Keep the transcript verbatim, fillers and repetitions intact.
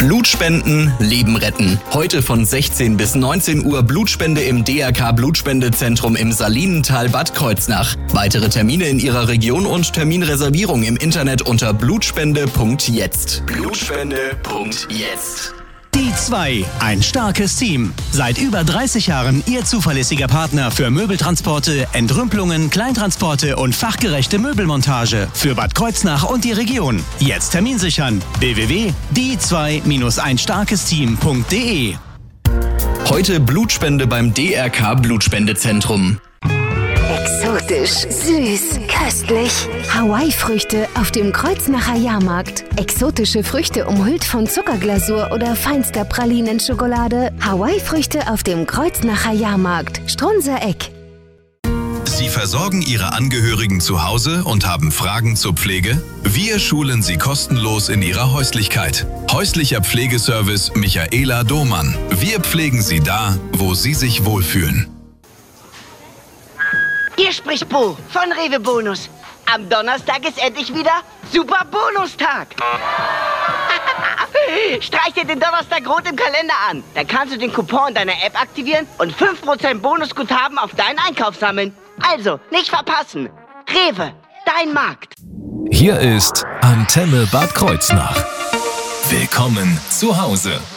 Blutspenden, Leben retten. Heute von sechzehn bis neunzehn Uhr Blutspende im D R K Blutspendezentrum im Salinental Bad Kreuznach. Weitere Termine in Ihrer Region und Terminreservierung im Internet unter blutspende punkt jetzt. Blutspende punkt jetzt. Die zwei, ein starkes Team. Seit über dreißig Jahren Ihr zuverlässiger Partner für Möbeltransporte, Entrümpelungen, Kleintransporte und fachgerechte Möbelmontage für Bad Kreuznach und die Region. Jetzt Termin sichern. w w w punkt die zwei ein starkes team punkt de. Heute Blutspende beim D R K Blutspendezentrum. Exotisch, süß, köstlich. Hawaii-Früchte auf dem Kreuznacher Jahrmarkt. Exotische Früchte umhüllt von Zuckerglasur oder feinster Pralinenschokolade. Hawaii-Früchte auf dem Kreuznacher Jahrmarkt. Strunzer Eck. Sie versorgen Ihre Angehörigen zu Hause und haben Fragen zur Pflege? Wir schulen Sie kostenlos in Ihrer Häuslichkeit. Häuslicher Pflegeservice Michaela Domann. Wir pflegen Sie da, wo Sie sich wohlfühlen. Hier spricht Bo von Rewe Bonus. Am Donnerstag ist endlich wieder Super Bonustag. Streich dir den Donnerstag rot im Kalender an. Da kannst du den Coupon deiner App aktivieren und fünf Prozent Bonusguthaben auf deinen Einkauf sammeln. Also, nicht verpassen. Rewe, dein Markt. Hier ist Antenne Bad Kreuznach. Willkommen zu Hause.